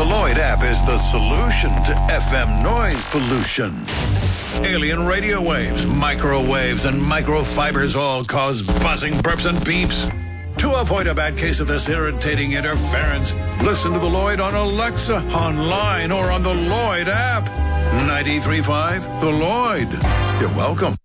The Lloyd app is the solution to FM noise pollution. Alien radio waves, microwaves, and microfibers all cause buzzing, burps, and beeps. To avoid a bad case of this irritating interference, listen to The Lloyd on Alexa, online, or on the Lloyd app. 93.5 The Lloyd. You're welcome.